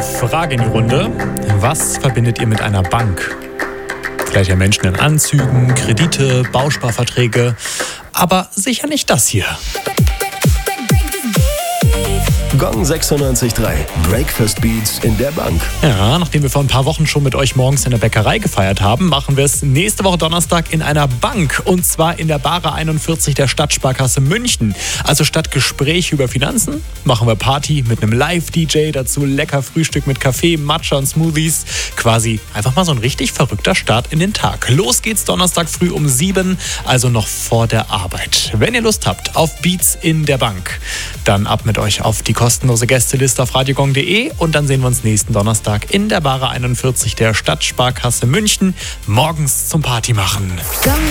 Frage in die Runde. Was verbindet ihr mit einer Bank? Vielleicht ja Menschen in Anzügen, Kredite, Bausparverträge, aber sicher nicht das hier. Gong 96.3. Breakfast Beats in der Bank. Ja, nachdem wir vor ein paar Wochen schon mit euch morgens in der Bäckerei gefeiert haben, machen wir es nächste Woche Donnerstag in einer Bank. Und zwar in der Bara 41 der Stadtsparkasse München. Also statt Gespräch über Finanzen machen wir Party mit einem Live-DJ, dazu lecker Frühstück mit Kaffee, Matcha und Smoothies. Quasi einfach mal so ein richtig verrückter Start in den Tag. Los geht's Donnerstag früh um 7, also noch vor der Arbeit. Wenn ihr Lust habt auf Beats in der Bank, dann ab mit euch auf die kostenlose Gästeliste auf radiogong.de und dann sehen wir uns nächsten Donnerstag in der Bara 41 der Stadtsparkasse München morgens zum Party machen. Gong